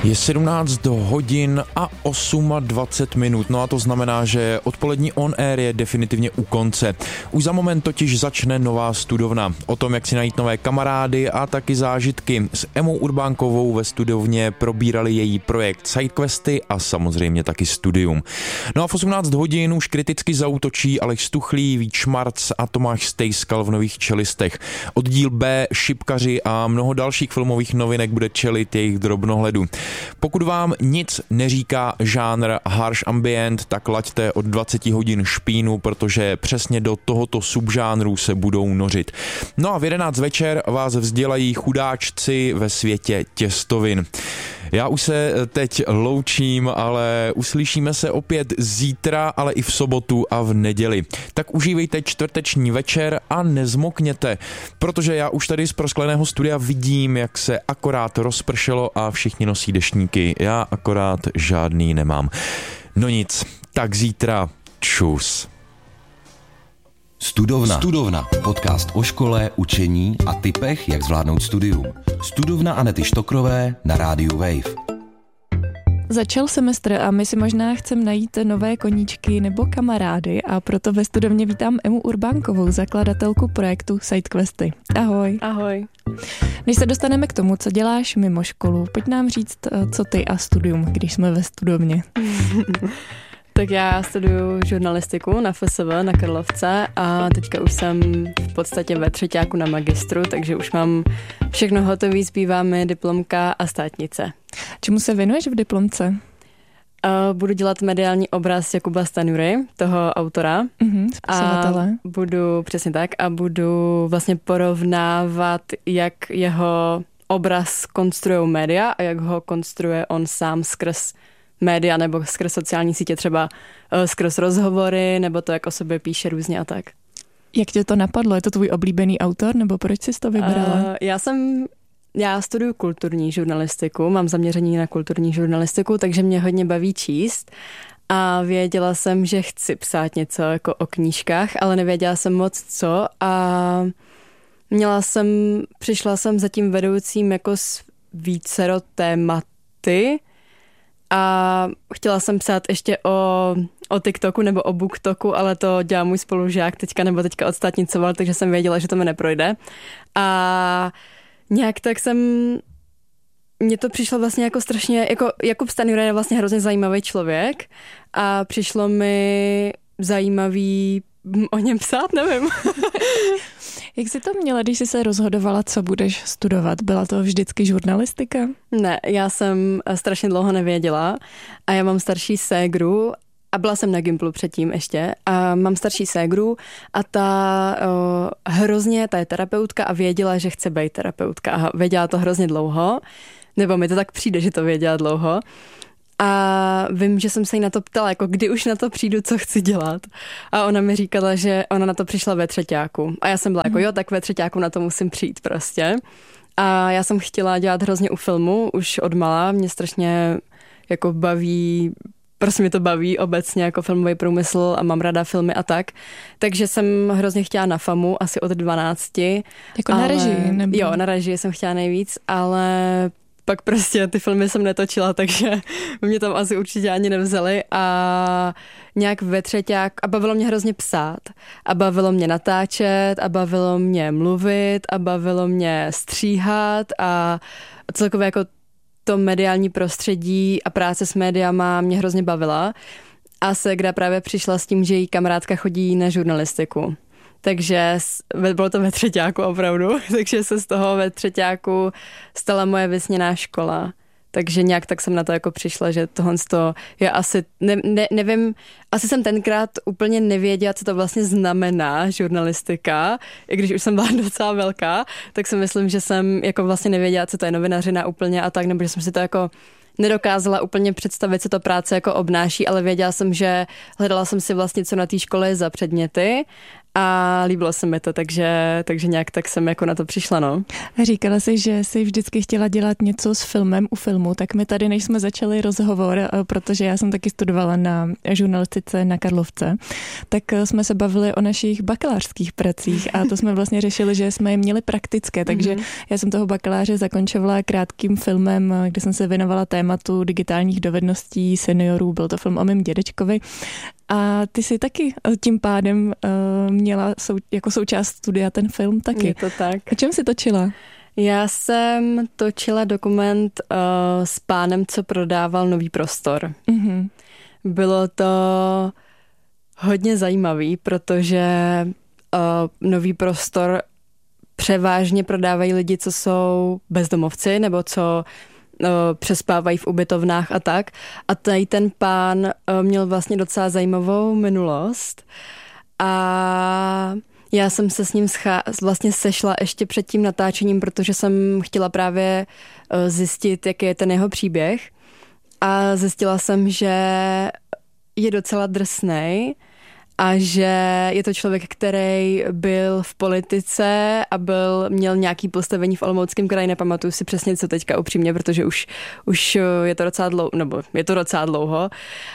Je 17 hodin a 28 minut, no a to znamená, že odpolední on air je definitivně u konce. Už za moment totiž začne nová studovna. O tom, jak si najít nové kamarády a taky zážitky. S Emou Urbánkovou ve studovně probírali její projekt Sidequesty a samozřejmě taky studium. No a v 18 hodin už kriticky zaútočí Aleš Stuchlý, Vít Šmarc a Tomáš Stejskal v Nových čelistech. Oddíl B, Šipkaři a mnoho dalších filmových novinek bude čelit jejich drobnohledu. Pokud vám nic neříká žánr harsh ambient, tak laďte od 20 hodin špínu, protože přesně do tohoto subžánru se budou nořit. No a v 11 večer vás vzdělají chudáčci ve světě těstovin. Já už se teď loučím, ale uslyšíme se opět zítra, ale i v sobotu a v neděli. Tak užívejte čtvrteční večer a nezmokněte, protože já už tady z proskleného studia vidím, jak se akorát rozpršelo a všichni nosí deštníky. Já akorát žádný nemám. No nic, tak zítra čus. Studovna. Podcast o škole, učení a tipech, jak zvládnout studium. Studovna Anety Štokrové na rádiu Wave. Začal semestr a my si možná chceme najít nové koníčky nebo kamarády a proto ve studovně vítám Emu Urbánkovou, zakladatelku projektu Sidequesty. Ahoj. Ahoj. Než se dostaneme k tomu, co děláš mimo školu, pojď nám říct, co ty a studium, když jsme ve studovně. Tak já studuju žurnalistiku na FSV na Karlovce a teďka už jsem v podstatě ve třeťáku na magistru, takže už mám všechno hotové, zbývá mi diplomka a státnice. Čemu se věnuješ v diplomce? Budu dělat mediální obraz Jakuba Stanjury, toho autora. Spisovatele. Přesně tak, a budu vlastně porovnávat, jak jeho obraz konstruují média a jak ho konstruuje on sám skrz média nebo skrz sociální sítě, třeba skrz rozhovory, nebo to, jak o sobě píše různě a tak. Jak tě to napadlo? Je to tvůj oblíbený autor, nebo proč jsi to vybrala? Já studuju kulturní žurnalistiku, mám zaměření na kulturní žurnalistiku, takže mě hodně baví číst a věděla jsem, že chci psát něco jako o knížkách, ale nevěděla jsem moc co a přišla jsem za tím vedoucím jako s vícero tématy a chtěla jsem psát ještě o TikToku nebo o BookToku, ale to dělá můj spolužák teďka odstátnicoval, takže jsem věděla, že to mi neprojde. A nějak tak mně to přišlo vlastně jako strašně, jako Jakub Stanjura je vlastně hrozně zajímavý člověk a přišlo mi zajímavý o něm psát, nevím. Jak jsi to měla, když jsi se rozhodovala, co budeš studovat? Byla to vždycky žurnalistika? Ne, já jsem strašně dlouho nevěděla a já mám starší ségru a byla jsem na Gimplu předtím ještě a mám starší ségru a ta je terapeutka a věděla, že chce být terapeutka a věděla to hrozně dlouho, nebo mi to tak přijde, že to věděla dlouho. A vím, že jsem se jí na to ptala, jako kdy už na to přijdu, co chci dělat. A ona mi říkala, že ona na to přišla ve třeťáku. A já jsem byla jako tak ve třeťáku na to musím přijít prostě. A já jsem chtěla dělat hrozně u filmu, už od malá. Mě strašně jako baví, prostě mě to baví obecně jako filmový průmysl a mám ráda filmy a tak. Takže jsem hrozně chtěla na FAMu, asi od 12. Jako na režii? Nebo? Jo, na režii jsem chtěla nejvíc, ale pak prostě ty filmy jsem netočila, takže mě tam asi určitě ani nevzali a nějak ve třeťák a bavilo mě hrozně psát a bavilo mě natáčet a bavilo mě mluvit a bavilo mě stříhat a celkově jako to mediální prostředí a práce s médiama mě hrozně bavila a ségra právě přišla s tím, že její kamarádka chodí na žurnalistiku. Takže bylo to ve třeťáku opravdu, takže se z toho ve třeťáku stala moje vysněná škola. Takže nějak tak jsem na to jako přišla, že tohle je asi, nevím, asi jsem tenkrát úplně nevěděla, co to vlastně znamená žurnalistika, i když už jsem byla docela velká, tak si myslím, že jsem jako vlastně nevěděla, co to je novinařina úplně a tak, nebo že jsem si to jako nedokázala úplně představit, co to práce jako obnáší, ale věděla jsem, že hledala jsem si vlastně, co na té škole je za předměty A líbilo se mi to, takže nějak tak jsem jako na to přišla, no. Říkala jsi, že jsi vždycky chtěla dělat něco s filmem u filmu, tak my tady, než jsme začali rozhovor, protože já jsem taky studovala na žurnalistice na Karlovce, tak jsme se bavili o našich bakalářských pracích a to jsme vlastně řešili, že jsme je měli praktické, takže já jsem toho bakaláře zakončovala krátkým filmem, kde jsem se věnovala tématu digitálních dovedností seniorů, byl to film o mém dědečkovi. A ty jsi taky tím pádem měla jako součást studia ten film taky. Je to tak. A čem jsi točila? Já jsem točila dokument s pánem, co prodával Nový prostor. Mm-hmm. Bylo to hodně zajímavý, protože Nový prostor převážně prodávají lidi, co jsou bezdomovci nebo co přespávají v ubytovnách a tak. A tady ten pán měl vlastně docela zajímavou minulost a já jsem se s ním vlastně sešla ještě před tím natáčením, protože jsem chtěla právě zjistit, jaký je ten jeho příběh a zjistila jsem, že je docela drsnej a že je to člověk, který byl v politice a měl nějaký postavení v Olomouckém kraji, nepamatuju si přesně, co teďka upřímně, protože už je to docela dlouho, nebo je to docela dlouho.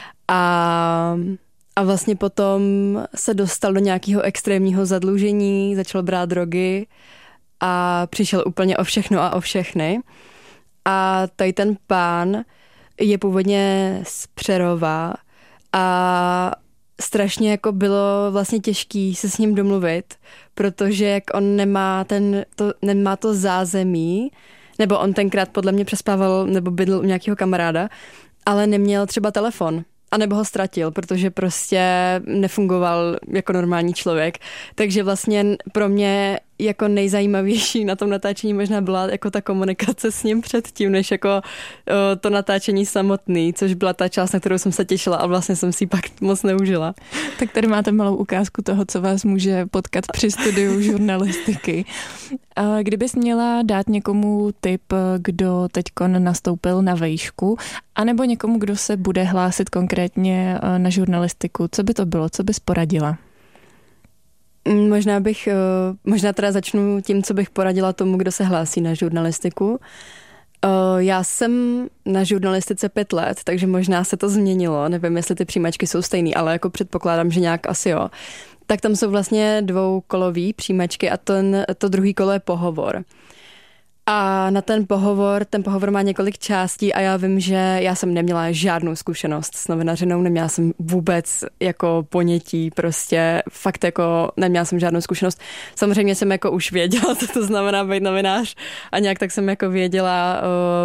A vlastně potom se dostal do nějakého extrémního zadlužení, začal brát drogy a přišel úplně o všechno a o všechny. A tady ten pán je původně z Přerova a strašně jako bylo vlastně těžký se s ním domluvit, protože jak on nemá to zázemí, nebo on tenkrát podle mě přespával nebo bydl u nějakého kamaráda, ale neměl třeba telefon. A nebo ho ztratil, protože prostě nefungoval jako normální člověk. Takže vlastně pro mě jako nejzajímavější na tom natáčení možná byla jako ta komunikace s ním předtím, než jako to natáčení samotný, což byla ta část, na kterou jsem se těšila a vlastně jsem si pak moc neužila. Tak tady máte malou ukázku toho, co vás může potkat při studiu žurnalistiky. Kdybys měla dát někomu tip, kdo teďkon nastoupil na vejšku, anebo někomu, kdo se bude hlásit konkrétně na žurnalistiku, co by to bylo, co bys poradila? Možná teda začnu tím, co bych poradila tomu, kdo se hlásí na žurnalistiku. Já jsem na žurnalistice 5 let, takže možná se to změnilo. Nevím, jestli ty přijímačky jsou stejný, ale jako předpokládám, že nějak asi jo. Tak tam jsou vlastně 2kolový přijímačky a to druhý kolo je pohovor. A na ten pohovor má několik částí a já vím, že já jsem neměla žádnou zkušenost s novinařinou, neměla jsem vůbec jako ponětí, prostě fakt jako neměla jsem žádnou zkušenost. Samozřejmě jsem jako už věděla, co to znamená být novinář a nějak tak jsem jako věděla,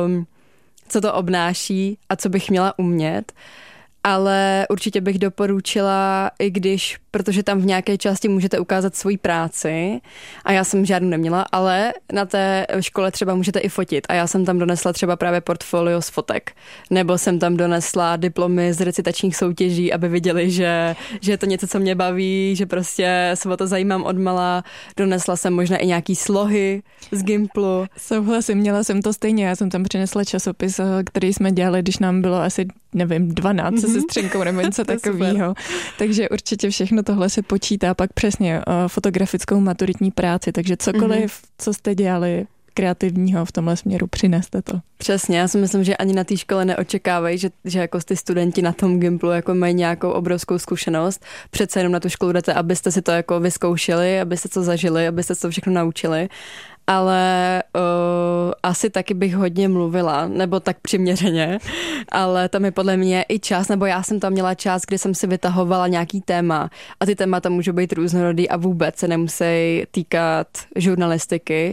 co to obnáší a co bych měla umět. Ale určitě bych doporučila, protože tam v nějaké části můžete ukázat svoji práci a já jsem žádnou neměla, ale na té škole třeba můžete i fotit a já jsem tam donesla třeba právě portfolio z fotek, nebo jsem tam donesla diplomy z recitačních soutěží, aby viděli, že je to něco, co mě baví, že prostě se o to zajímám odmala. Donesla jsem možná i nějaký slohy z Gimplu. Souhlasím, měla jsem to stejně, já jsem tam přinesla časopis, který jsme dělali, když nám bylo asi 12 se sestřenkou nebo něco takového. Takže určitě všechno tohle se počítá, pak přesně fotografickou maturitní práci, takže cokoliv, co jste dělali kreativního v tomhle směru, přineste to. Přesně, já si myslím, že ani na té škole neočekávají, že jako ty studenti na tom Gimplu jako mají nějakou obrovskou zkušenost. Přece jenom na tu školu jdete, abyste si to jako vyzkoušeli, abyste to zažili, abyste to všechno naučili. Ale asi taky bych hodně mluvila, nebo tak přiměřeně, ale tam je podle mě i čas, nebo já jsem tam měla čas, kdy jsem si vytahovala nějaký téma a ty témata můžou být různorodý a vůbec se nemusí týkat žurnalistiky.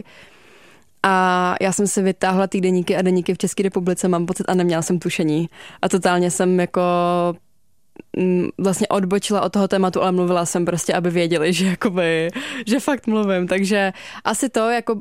A já jsem si vytáhla týdeníky a deníky v České republice, mám pocit, a neměla jsem tušení. A totálně jsem jako vlastně odbočila od toho tématu, ale mluvila jsem prostě, aby věděli, že fakt mluvím. Takže asi to, jako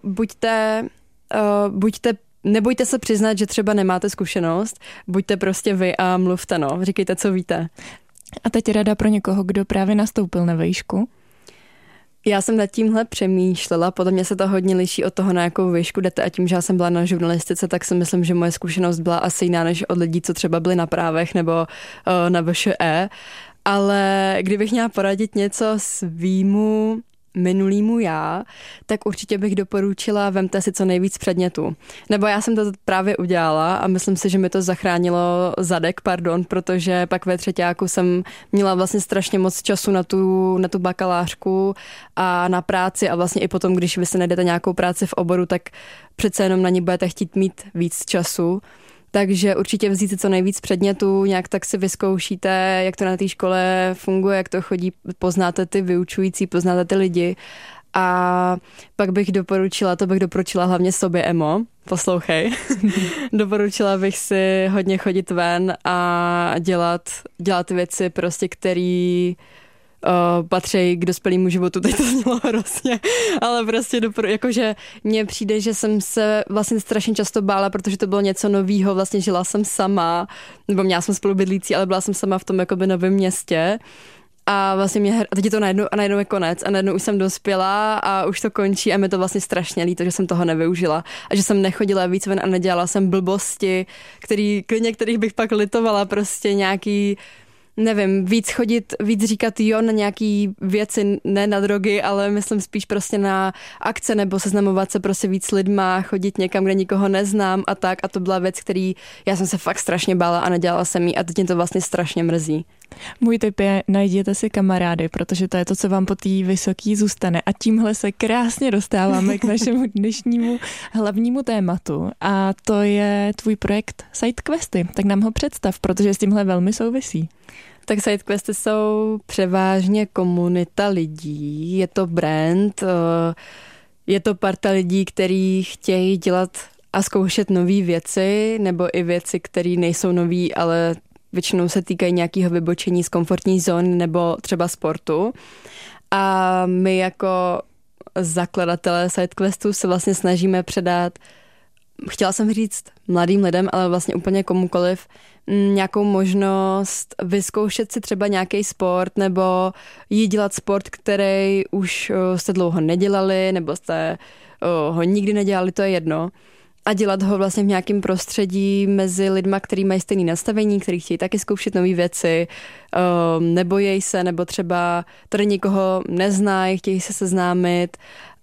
nebojte se přiznat, že třeba nemáte zkušenost, buďte prostě vy a mluvte, říkejte, co víte. A teď rada pro někoho, kdo právě nastoupil na vejšku? Já jsem nad tímhle přemýšlela, podle mě se to hodně liší od toho, na jakou výšku jdete a tím, že já jsem byla na žurnalistice, tak si myslím, že moje zkušenost byla asi jiná než od lidí, co třeba byli na právech nebo na VŠE. Ale kdybych měla poradit něco svýmu minulýmu já, tak určitě bych doporučila, vemte si co nejvíc předmětů. Nebo já jsem to právě udělala a myslím si, že mi to zachránilo zadek, protože pak ve třeťáku jsem měla vlastně strašně moc času na tu bakalářku a na práci a vlastně i potom, když vy si najdete nějakou práci v oboru, tak přece jenom na ní budete chtít mít víc času. Takže určitě vzít si co nejvíc předmětů, nějak tak si vyzkoušíte, jak to na té škole funguje, jak to chodí, poznáte ty vyučující, poznáte ty lidi. A pak bych doporučila hlavně sobě, Emo, poslouchej. Doporučila bych si hodně chodit ven a dělat věci prostě, který patří k dospělému životu, teď to znělo hrozně, ale prostě jakože mně přijde, že jsem se vlastně strašně často bála, protože to bylo něco novýho, vlastně žila jsem sama, nebo měla jsem spolubydlící, ale byla jsem sama v tom jakoby novém městě a vlastně a teď je to najednou je konec a najednou už jsem dospěla a už to končí a mi to vlastně strašně líto, že jsem toho nevyužila a že jsem nechodila víc ven a nedělala jsem blbosti, kterých bych pak litovala, prostě nějaký nevím, víc říkat jo na nějaký věci, ne na drogy, ale myslím spíš prostě na akce nebo seznamovat se prostě víc s lidma, chodit někam, kde nikoho neznám a tak a to byla věc, který já jsem se fakt strašně bála a nedělala jsem jí a teď mě to vlastně strašně mrzí. Můj tip je, najděte si kamarády, protože to je to, co vám po té vysoký zůstane a tímhle se krásně dostáváme k našemu dnešnímu hlavnímu tématu a to je tvůj projekt SideQuesty, tak nám ho představ, protože s tímhle velmi souvisí. Tak SideQuesty jsou převážně komunita lidí, je to brand, je to parta lidí, kteří chtějí dělat a zkoušet nové věci, nebo i věci, které nejsou nový, ale většinou se týkají nějakého vybočení z komfortní zóny nebo třeba sportu. A my jako zakladatelé SideQuestů se vlastně snažíme předat, chtěla jsem říct mladým lidem, ale vlastně úplně komukoliv, nějakou možnost vyzkoušet si třeba nějaký sport nebo jít dělat sport, který už jste dlouho nedělali nebo jste ho nikdy nedělali, to je jedno. A dělat ho vlastně v nějakém prostředí mezi lidma, kteří mají stejné nastavení, kteří chtějí taky zkoušet nové věci, nebojí se, nebo třeba tady nikoho neznají, chtějí se seznámit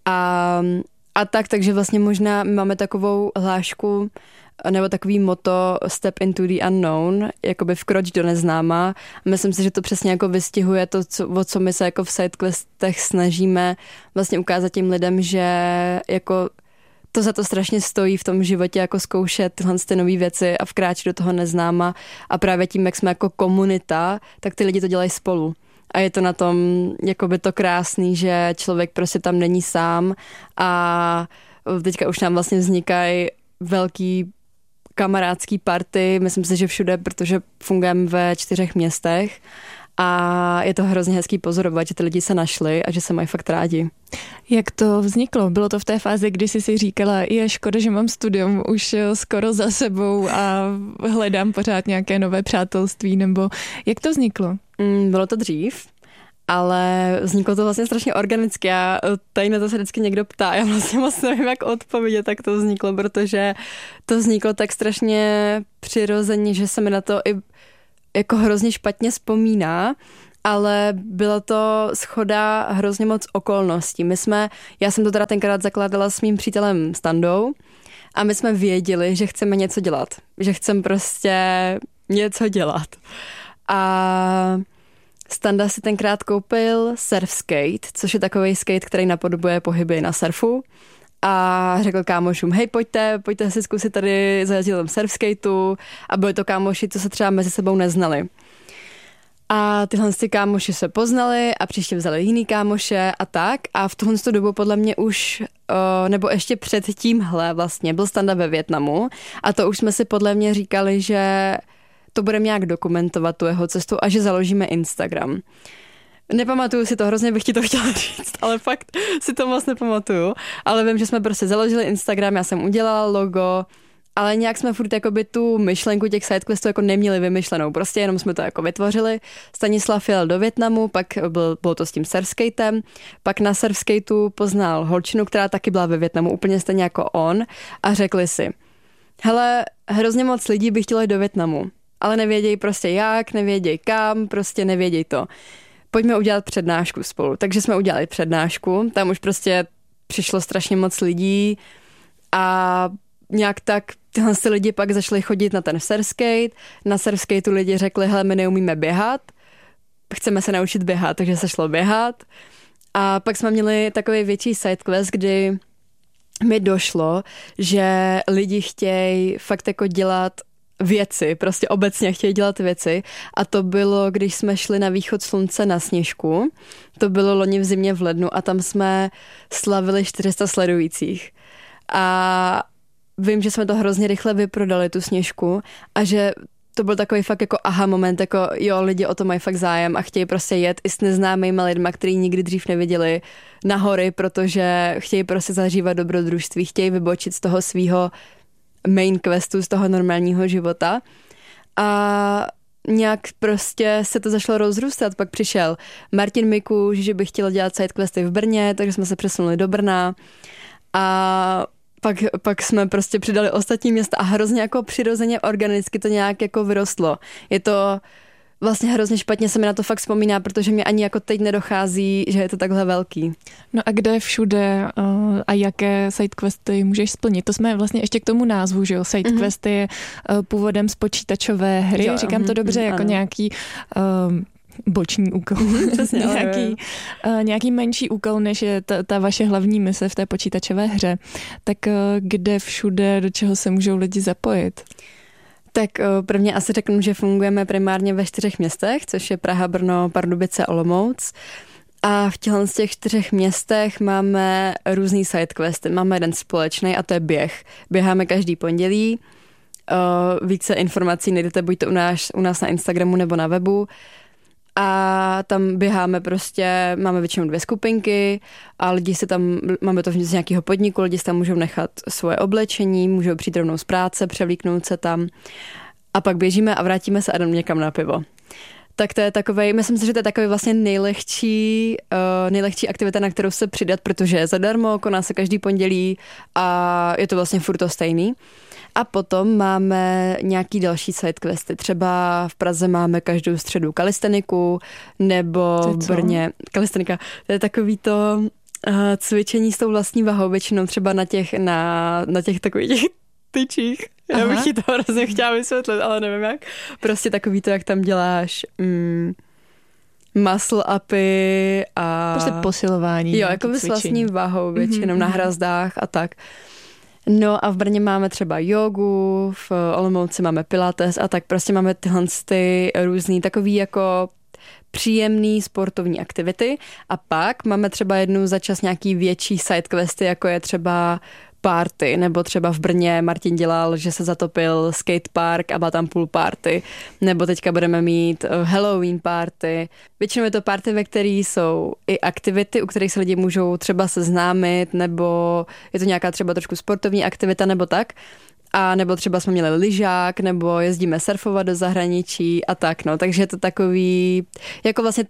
a takže vlastně možná máme takovou hlášku nebo takový motto Step into the unknown, jakoby vkroč do neznáma. A myslím si, že to přesně jako vystihuje to, o co my se jako v SideQuestech snažíme vlastně ukázat těm lidem, že jako to za to strašně stojí v tom životě, jako zkoušet tyhle nové věci a vkráčet do toho neznáma. A právě tím, jak jsme jako komunita, tak ty lidi to dělají spolu. A je to na tom jakoby to krásný, že člověk prostě tam není sám a teďka už nám vlastně vznikají velký kamarádský party, myslím si, že všude, protože fungujeme ve 4 městech a je to hrozně hezký pozorovat, že ty lidi se našli a že se mají fakt rádi. Jak to vzniklo? Bylo to v té fázi, kdy jsi si říkala, je škoda, že mám studium už skoro za sebou a hledám pořád nějaké nové přátelství, nebo jak to vzniklo? Bylo to dřív, ale vzniklo to vlastně strašně organicky a tady na to se vždycky někdo ptá. Já vlastně moc nevím, jak odpovědět, tak to vzniklo, protože to vzniklo tak strašně přirozeně, že se mi na to i jako hrozně špatně vzpomíná, ale bylo to shoda hrozně moc okolností. Já jsem to teda tenkrát zakládala s mým přítelem Standou a my jsme věděli, že chceme něco dělat, že chceme prostě něco dělat. A Standa si tenkrát koupil surf skate, což je takovej skate, který napodobuje pohyby na surfu. A řekl kámošům, hej, pojďte si zkusit tady zajezdit tam surf skateu. A byli to kámoši, co se třeba mezi sebou neznali. A tyhle kámoši se poznali a příště vzali jiný kámoše a tak. A v tuhle dobu podle mě už, nebo ještě před tímhle vlastně, byl Standa ve Vietnamu. A to už jsme si podle mě říkali, že to budeme nějak dokumentovat, tu jeho cestu a že založíme Instagram. Nepamatuju si to, hrozně bych ti to chtěla říct, ale fakt si to moc nepamatuju. Ale vím, že jsme prostě založili Instagram, já jsem udělala logo, ale nějak jsme furt jakoby tu myšlenku těch SideQuestů jako neměli vymyšlenou. Prostě jenom jsme to jako vytvořili. Stanislav jel do Vietnamu, pak bylo to s tím surfskatem, pak na surfskateu poznal holčinu, která taky byla ve Vietnamu, úplně stejně jako on a řekli si, hele, hrozně moc lidí by chtělo jít do Vietnamu. ale nevědějí prostě jak, nevědějí kam, prostě nevědějí to. Pojďme udělat přednášku spolu. Takže jsme udělali přednášku, tam už prostě přišlo strašně moc lidí a nějak tak tyhle lidi pak začali chodit na ten surfskate. Na surfskateu lidi řekli, hele, my neumíme běhat, chceme se naučit běhat, takže se šlo běhat. A pak jsme měli takový větší sidequest, kdy mi došlo, že lidi chtějí fakt jako dělat věci, prostě obecně chtějí dělat věci a to bylo, když jsme šli na východ slunce na Sněžku, to bylo loni v zimě v lednu a tam jsme slavili 400 sledujících a vím, že jsme to hrozně rychle vyprodali, tu Sněžku a že to byl takový fakt jako aha moment, jako jo, lidi o to mají fakt zájem a chtějí prostě jet i s neznámýma lidma, který nikdy dřív neviděli na hory, protože chtějí prostě zažívat dobrodružství, chtějí vybočit z toho svýho main questu, z toho normálního života a nějak prostě se to zašlo rozrůstat. Pak přišel Martin Mikuš, že by chtěl dělat sidequesty v Brně, takže jsme se přesunuli do Brna a pak jsme prostě přidali ostatní města a hrozně jako přirozeně organicky to nějak jako vyrostlo. Je to vlastně hrozně špatně se mi na to fakt vzpomíná, protože mě ani jako teď nedochází, že je to takhle velký. No a kde všude a jaké sidequesty můžeš splnit? To jsme vlastně ještě k tomu názvu, že jo? Sidequesty je původem z počítačové hry, jo, říkám to dobře, jako nějaký boční úkol. Přesně, nějaký menší úkol, než je ta vaše hlavní mise v té počítačové hře. Tak kde všude, do čeho se můžou lidi zapojit? Tak prvně asi řeknu, že fungujeme primárně ve 4 městech, což je Praha, Brno, Pardubice, Olomouc. A v těch 4 městech máme různý sidequesty. Máme jeden společný a to je běh. Běháme každý pondělí. Více informací najdete buď to u nás na Instagramu nebo na webu. A tam běháme prostě, máme většinou 2 skupinky a lidi se tam, máme to z nějakého podniku, lidi si tam můžou nechat svoje oblečení, můžou přijít rovnou z práce, převlíknout se tam a pak běžíme a vrátíme se a jdeme někam na pivo. Tak to je takovej, myslím si, že to je takový vlastně nejlehčí aktivita, na kterou se přidat, protože je zadarmo, koná se každý pondělí a je to vlastně furt to stejný. A potom máme nějaký další sidequesty. Třeba v Praze máme každou středu kalisteniku, nebo v Brně kalistenika. To je takový to cvičení s tou vlastní vahou, většinou třeba na těch takových tyčích. Já bych ti to hrozně chtěla vysvětlit, ale nevím jak. Prostě takový to, jak tam děláš muscle upy a... Prostě posilování. Jo, jako s vlastní vahou většinou na hrazdách a tak. No a v Brně máme třeba jogu, v Olomouci máme pilates a tak prostě máme tyhle různý takový jako příjemný sportovní aktivity a pak máme třeba jednou za čas nějaký větší sidequesty, jako je třeba party, nebo třeba v Brně Martin dělal, že se zatopil skatepark a byla tam pool party, nebo teďka budeme mít Halloween party. Většinou je to party, ve které jsou i aktivity, u kterých se lidi můžou třeba seznámit, nebo je to nějaká třeba trošku sportovní aktivita, nebo tak. A nebo třeba jsme měli lyžák, nebo jezdíme surfovat do zahraničí a tak, no. Takže je to takový, jako vlastně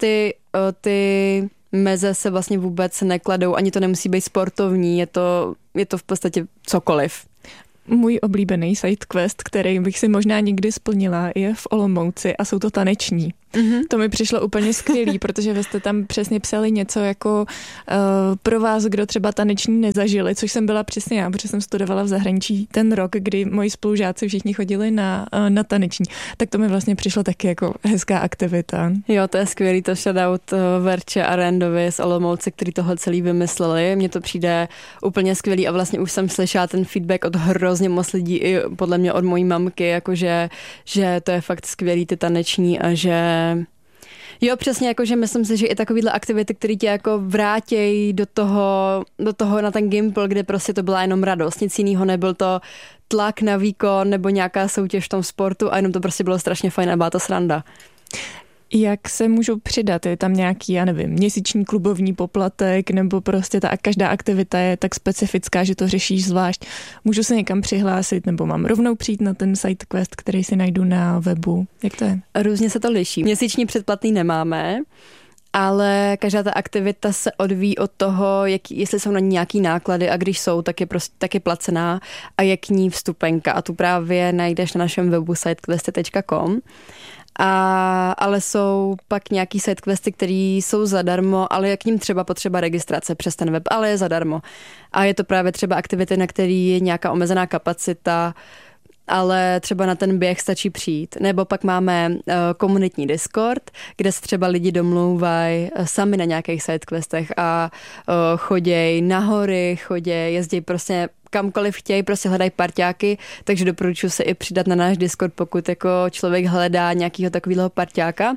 ty meze se vlastně vůbec nekladou, ani to nemusí být sportovní, je to v podstatě cokoliv. Můj oblíbený sidequest, který bych si možná někdy splnila, je v Olomouci a jsou to taneční. Mm-hmm. To mi přišlo úplně skvělý, protože vy jste tam přesně psali něco jako pro vás, kdo třeba taneční nezažili, což jsem byla přesně já, protože jsem studovala v zahraničí ten rok, kdy moji spolužáci všichni chodili na taneční. Tak to mi vlastně přišlo taky jako hezká aktivita. Jo, to je skvělý, to shoutout Verče a Randovi z Olomouce, který tohle celý vymysleli. Mně to přijde úplně skvělý a vlastně už jsem slyšela ten feedback od hrozně moc lidí, i podle mě od mojí mamky, jakože že to je fakt skvělý ty taneční a že jo, přesně, jakože myslím si, že i takovýhle aktivity, které tě jako vrátějí do toho na ten gimbal, kde prostě to byla jenom radost, nic jiného, nebyl to tlak na výkon nebo nějaká soutěž v tom sportu a jenom to prostě bylo strašně fajn a byla to sranda. Jak se můžou přidat? Je tam nějaký, já nevím, měsíční klubovní poplatek nebo prostě každá aktivita je tak specifická, že to řešíš zvlášť. Můžu se někam přihlásit nebo mám rovnou přijít na ten sidequest, který si najdu na webu? Jak to je? Různě se to liší. Měsíční předplatný nemáme, ale každá ta aktivita se odvíjí od toho, jestli jsou na ní nějaký náklady a když jsou, tak je placená a je k ní vstupenka a tu právě najdeš na našem webu sitequesty.com. Ale jsou pak nějaký sidequesty, které jsou zadarmo, ale je k ním třeba potřeba registrace přes ten web, ale je zadarmo. A je to právě třeba aktivity, na který je nějaká omezená kapacita, ale třeba na ten běh stačí přijít. Nebo pak máme komunitní Discord, kde se třeba lidi domlouvají sami na nějakých sidequestech a chodějí na hory, jezdí prostě kamkoliv chtějí, prostě hledají parťáky, takže doporučuji se i přidat na náš Discord, pokud jako člověk hledá nějakého takového parťáka.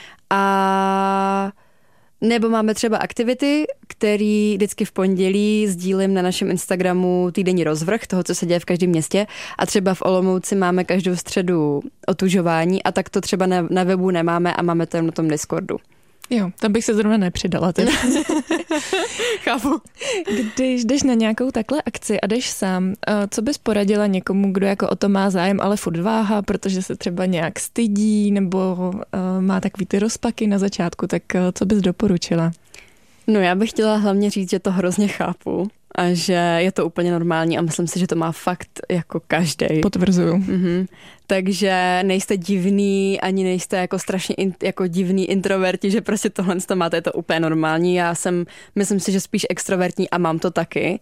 A nebo máme třeba aktivity, které vždycky v pondělí sdílím na našem Instagramu týdenní rozvrh toho, co se děje v každém městě. A třeba v Olomouci máme každou středu otužování a tak to třeba na webu nemáme a máme to jen na tom Discordu. Jo, tam bych se zrovna nepřidala. Chápu. Když jdeš na nějakou takhle akci a jdeš sám, co bys poradila někomu, kdo jako o to má zájem, ale furt váhá, protože se třeba nějak stydí nebo má takový ty rozpaky na začátku, tak co bys doporučila? No já bych chtěla hlavně říct, že to hrozně chápu a že je to úplně normální a myslím si, že to má fakt jako každej. Potvrzuju. Mhm. Takže nejste divný, ani nejste jako strašně jako divný introverti, že prostě tohle to máte, je to úplně normální. Myslím si, že spíš extrovertní a mám to taky.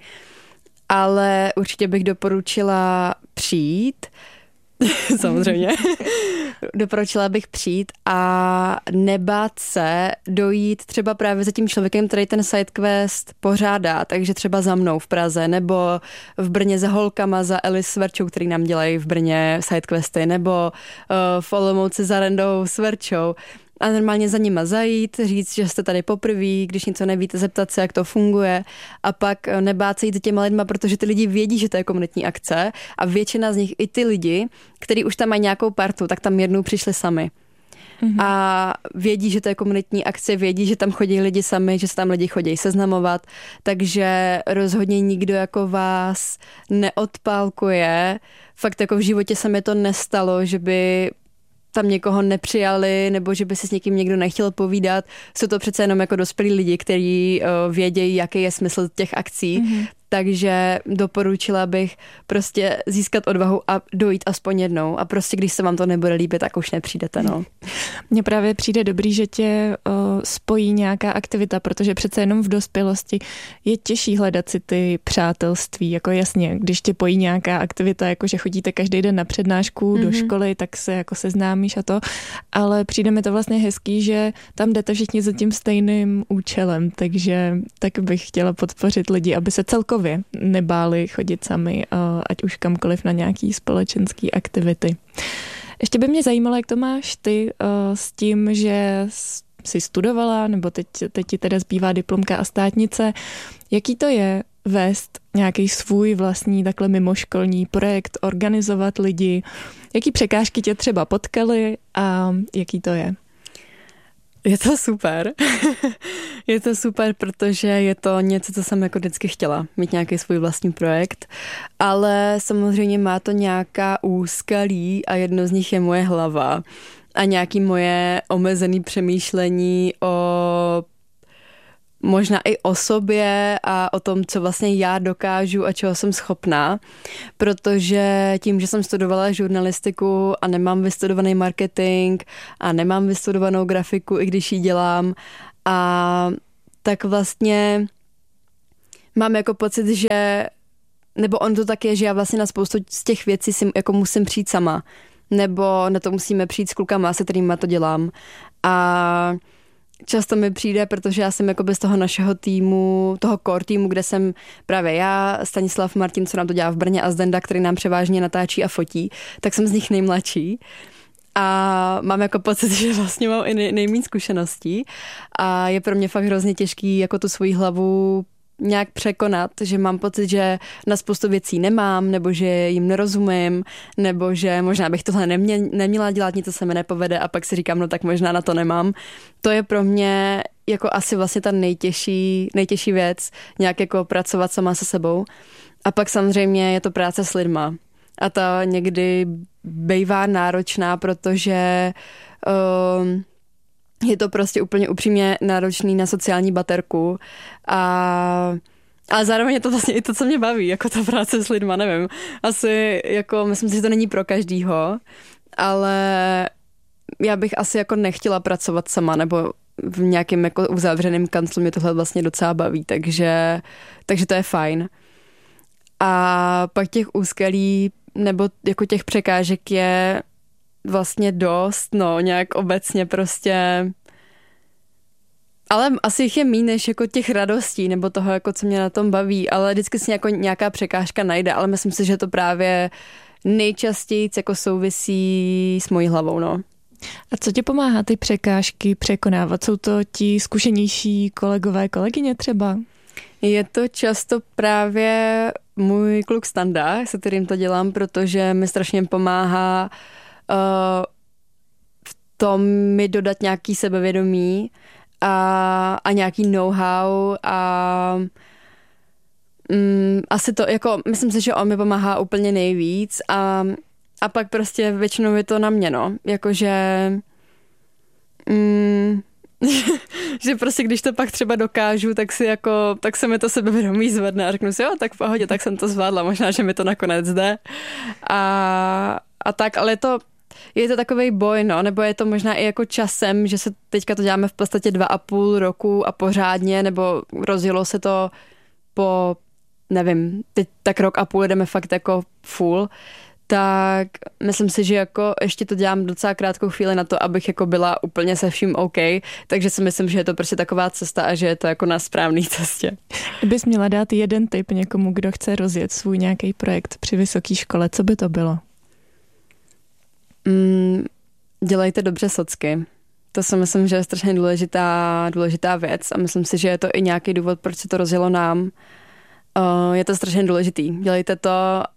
Ale určitě bych doporučila přijít, samozřejmě. Doporučila bych přijít a nebát se dojít třeba právě za tím člověkem, který ten sidequest pořádá, takže třeba za mnou v Praze, nebo v Brně za holkama, za Elis Sverčou, který nám dělají v Brně sidequesty, nebo v Olomouci za Rendou Sverčou. A normálně za nima zajít, říct, že jste tady poprvé, když něco nevíte, zeptat se, jak to funguje a pak nebát se jít za těma lidma, protože ty lidi vědí, že to je komunitní akce a většina z nich, i ty lidi, kteří už tam mají nějakou partu, tak tam jednou přišli sami. Mm-hmm. A vědí, že to je komunitní akce, vědí, že tam chodí lidi sami, že se tam lidi chodí seznamovat, takže rozhodně nikdo jako vás neodpálkuje. Fakt jako v životě se mi to nestalo, že by tam někoho nepřijali, nebo že by si s někým někdo nechtěl povídat. Jsou to přece jenom jako dospělí lidi, kteří vědějí, jaký je smysl těch akcí. Mm-hmm. Takže doporučila bych prostě získat odvahu a dojít aspoň jednou. A prostě když se vám to nebude líbit, tak už nepřijdete. No. Mně právě přijde dobrý, že tě spojí nějaká aktivita, protože přece jenom v dospělosti je těžší hledat si ty přátelství. Jako jasně, když tě pojí nějaká aktivita, jako že chodíte každý den na přednášku do školy, tak se jako seznámíš a to. Ale přijde mi to vlastně hezký, že tam jdete všichni za tím stejným účelem. Takže tak bych chtěla podpořit lidi, aby se celkově nebáli chodit sami, ať už kamkoliv na nějaký společenský aktivity. Ještě by mě zajímalo, jak to máš ty s tím, že jsi studovala, nebo teď ti teda zbývá diplomka a státnice. Jaký to je vést nějaký svůj vlastní takhle mimoškolní projekt, organizovat lidi? Jaký překážky tě třeba potkaly a jaký to je? Je to super. Je to super, protože je to něco, co jsem jako vždycky chtěla, mít nějaký svůj vlastní projekt, ale samozřejmě má to nějaká úskalí a jedno z nich je moje hlava a nějaký moje omezené přemýšlení o možná i o sobě a o tom, co vlastně já dokážu a čeho jsem schopná, protože tím, že jsem studovala žurnalistiku a nemám vystudovaný marketing a nemám vystudovanou grafiku, i když ji dělám, a tak vlastně mám jako pocit, že nebo on to tak je, že já vlastně na spoustu z těch věcí si jako musím přijít sama, nebo na to musíme přijít s klukama, se kterýma to dělám. A často mi přijde, protože já jsem jako bez toho našeho týmu, toho core týmu, kde jsem právě já, Stanislav Martin, co nám to dělá v Brně, a Zdenda, který nám převážně natáčí a fotí, tak jsem z nich nejmladší. A mám jako pocit, že vlastně mám i nejméně zkušeností a je pro mě fakt hrozně těžký jako tu svoji hlavu nějak překonat, že mám pocit, že na spoustu věcí nemám, nebo že jim nerozumím, nebo že možná bych tohle neměla dělat, nic se mi nepovede a pak si říkám, no tak možná na to nemám. To je pro mě jako asi vlastně ta nejtěžší věc, nějak jako pracovat sama se sebou. A pak samozřejmě je to práce s lidma. A ta někdy bývá náročná, protože je to prostě úplně upřímně náročný na sociální baterku ale zároveň je to vlastně i to, co mě baví, jako ta práce s lidma, nevím. Asi jako, myslím si, že to není pro každýho, ale já bych asi jako nechtěla pracovat sama, nebo v nějakém jako uzavřeném kanclu mě tohle vlastně docela baví, takže to je fajn. A pak těch úskalí nebo jako těch překážek je vlastně dost, no nějak obecně prostě. Ale asi jich je méně než jako těch radostí nebo toho, jako co mě na tom baví, ale vždycky si jako nějaká překážka najde, ale myslím si, že to právě nejčastěji jako souvisí s mojí hlavou, no. A co ti pomáhá ty překážky překonávat? Jsou to ti zkušenější kolegové, kolegyně třeba? Je to často právě můj kluk Standa, se kterým to dělám, protože mi strašně pomáhá v tom mi dodat nějaký sebevědomí a nějaký know-how a asi to, jako myslím si, že on mi pomáhá úplně nejvíc a pak prostě většinou je to na mě, no. Jakože že prostě když to pak třeba dokážu, tak se mi to sebevědomí zvedne a řeknu si, jo, tak v pohodě, tak jsem to zvládla, možná, že mi to nakonec jde. A tak, ale je to takovej boj, no, nebo je to možná i jako časem, že se teďka to děláme v podstatě 2,5 roku a pořádně, nebo rozjelo se to po, nevím, teď tak 1,5 roku jdeme fakt jako full, tak myslím si, že jako ještě to dělám docela krátkou chvíli na to, abych jako byla úplně se vším OK, takže si myslím, že je to prostě taková cesta a že je to jako na správné cestě. Kdybys měla dát jeden tip někomu, kdo chce rozjet svůj nějaký projekt při vysoké škole, co by to bylo? Dělejte dobře socky. To si myslím, že je strašně důležitá věc a myslím si, že je to i nějaký důvod, proč se to rozjelo nám. Je to strašně důležitý. Dělejte to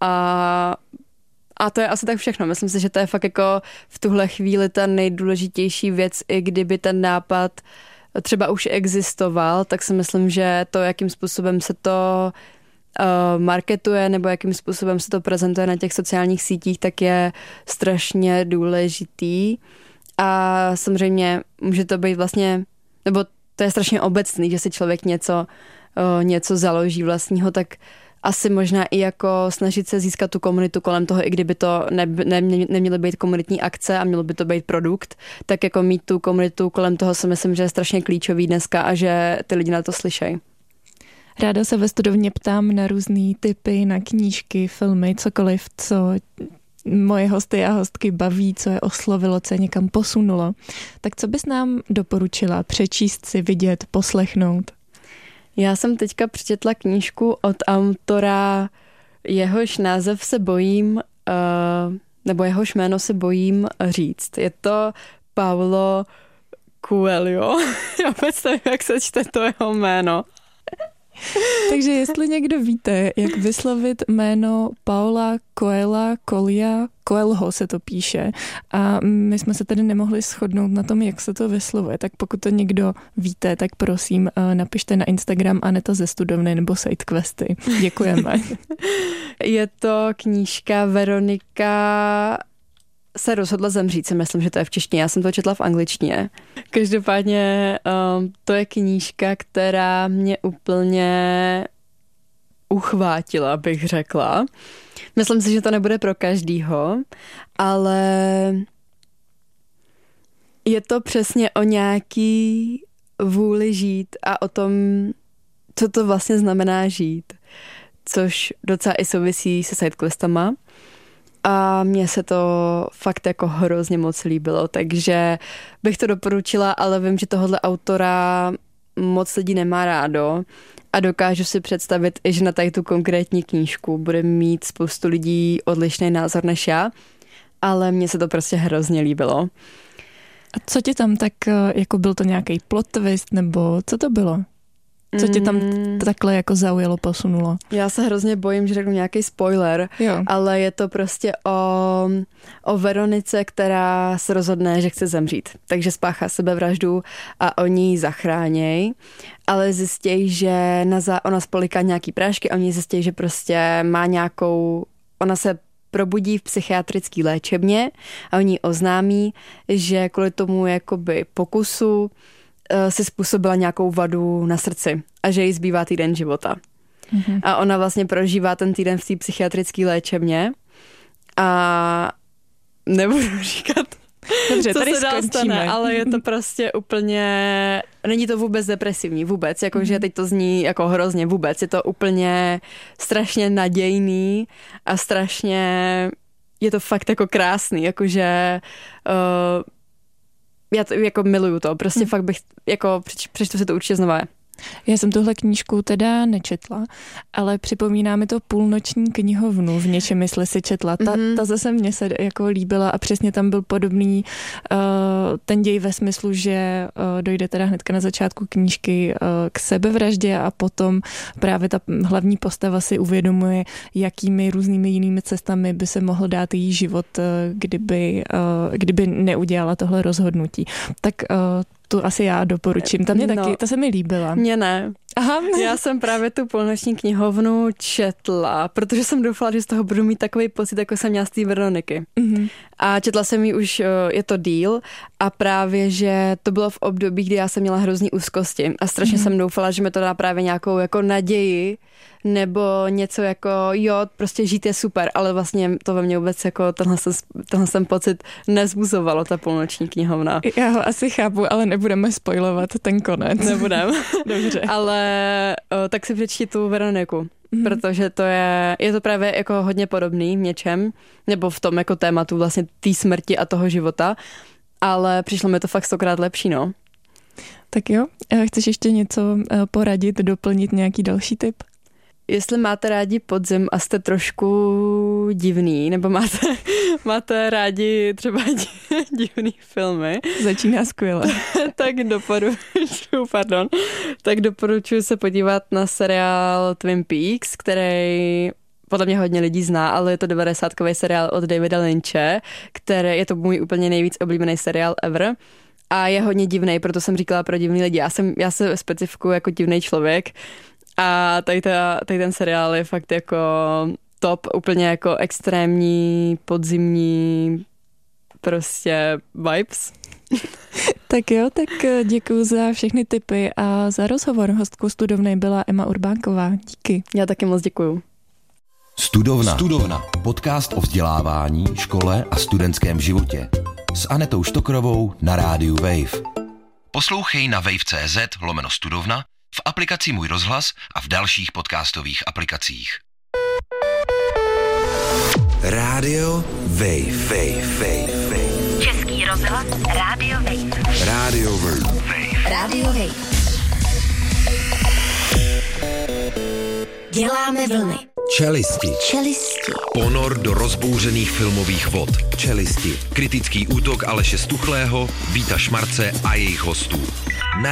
a to je asi tak všechno. Myslím si, že to je fakt jako v tuhle chvíli ta nejdůležitější věc, i kdyby ten nápad třeba už existoval, tak si myslím, že to, jakým způsobem se to marketuje nebo jakým způsobem se to prezentuje na těch sociálních sítích, tak je strašně důležitý. A samozřejmě může to být vlastně, nebo to je strašně obecný, že si člověk něco založí vlastního, tak asi možná i jako snažit se získat tu komunitu kolem toho, i kdyby to neměly být komunitní akce a mělo by to být produkt, tak jako mít tu komunitu kolem toho si myslím, že je strašně klíčový dneska a že ty lidi na to slyšejí. Ráda se ve studovně ptám na různý typy, na knížky, filmy, cokoliv, co moje hosty a hostky baví, co je oslovilo, co je někam posunulo. Tak co bys nám doporučila přečíst si, vidět, poslechnout? Já jsem teďka přečetla knížku od autora, jehož název se bojím, nebo jehož jméno se bojím říct. Je to Paulo Coelho. Já vůbec nevím, jak se čte to jeho jméno. Takže jestli někdo víte, jak vyslovit jméno Paula Coelho se to píše a my jsme se tady nemohli shodnout na tom, jak se to vyslovuje, tak pokud to někdo víte, tak prosím napište na Instagram Aneta ze studovny nebo SideQuesty. Děkujeme. Je to knížka Veronika se rozhodla zemřít, si myslím, že to je v češtině. Já jsem to četla v angličtině. Každopádně to je knížka, která mě úplně uchvátila, bych řekla. Myslím si, že to nebude pro každýho, ale je to přesně o nějaký vůli žít a o tom, co to vlastně znamená žít, což docela i souvisí se sidequestama. A mně se to fakt jako hrozně moc líbilo, takže bych to doporučila, ale vím, že tohohle autora moc lidí nemá rádo a dokážu si představit, i že na tady tu konkrétní knížku bude mít spoustu lidí odlišný názor než já, ale mně se to prostě hrozně líbilo. A co ti tam tak, jako byl to nějaký plot twist, nebo co to bylo? Co tě tam takhle jako zaujalo, posunulo? Já se hrozně bojím, že řeknu nějaký spoiler, ale je to prostě o Veronice, která se rozhodne, že chce zemřít. Takže spáchá sebevraždu a oni ji zachráněj, ale zjistějí, že ona spoliká nějaký prášky a oni zjistějí, že prostě má nějakou, ona se probudí v psychiatrické léčebně a oni oznámí, že kvůli tomu jakoby pokusu si způsobila nějakou vadu na srdci a že jí zbývá týden života. Mm-hmm. A ona vlastně prožívá ten týden v té psychiatrické léčebně a nebudu říkat, dobře, co tady se dál stane, ale je to prostě úplně, není to vůbec depresivní, vůbec, jakože teď to zní jako hrozně vůbec, je to úplně strašně nadějný a strašně, je to fakt jako krásný, jakože já to jako miluju to, prostě fakt bych, jako přečtu si to určitě znova. Já jsem tuhle knížku teda nečetla, ale připomíná mi to Půlnoční knihovnu v něčem, jestli si četla. Ta zase mně se jako líbila a přesně tam byl podobný ten děj ve smyslu, že dojde teda hnedka na začátku knížky k sebevraždě a potom právě ta hlavní postava si uvědomuje, jakými různými jinými cestami by se mohl dát její život, kdyby neudělala tohle rozhodnutí. Tak tu asi já doporučím. Ta mě taky, ta se mi líbila. Mně ne. Aha. Já jsem právě tu Půlnoční knihovnu četla, protože jsem doufala, že z toho budu mít takový pocit, jako jsem měla z té Veroniky. Mm-hmm. A četla jsem ji už, je to díl, a právě, že to bylo v období, kdy já jsem měla hrozný úzkosti a strašně jsem doufala, že mi to dá právě nějakou jako naději, nebo něco jako, jo, prostě žít je super, ale vlastně to ve mně vůbec jako tenhle jsem pocit nezbuzovalo, ta Půlnoční knihovna. Já ho asi chápu, ale nebudeme spoilovat ten konec. Nebudem. Dobře. Ale tak si přečti tu Veroniku, protože to je to právě jako hodně podobný v něčem, nebo v tom jako tématu vlastně té smrti a toho života, ale přišlo mi to fakt 100krát lepší, no. Tak jo, chceš ještě něco poradit, doplnit nějaký další tip? Jestli máte rádi podzim a jste trošku divný, nebo máte rádi třeba divný filmy. Začíná skvěle. tak doporučuji se podívat na seriál Twin Peaks, který podle mě hodně lidí zná, ale je to 90kový seriál od Davida Lynche, který je to můj úplně nejvíc oblíbený seriál ever. A je hodně divnej, proto jsem říkala pro divný lidi. Já se specifikuju jako divný člověk. A tady ten seriál je fakt jako top, úplně jako extrémní, podzimní prostě vibes. Tak jo, tak děkuju za všechny tipy a za rozhovor. Hostkou Studovny byla Emma Urbánková. Díky. Já taky moc děkuju. Studovna. Podcast o vzdělávání, škole a studentském životě. S Anetou Štokrovou na rádiu Wave. Poslouchej na wave.cz/studovna, v aplikaci Můj rozhlas a v dalších podcastových aplikacích. Rádio Wave. Český rozhlas Rádio Wave. Rádio Wave. Rádio Wave. Děláme vlny. Čelisti. Ponor do rozbouřených filmových vod. Čelisti. Kritický útok Aleše Stuchlého, Víta Šmarce a jejich hostů.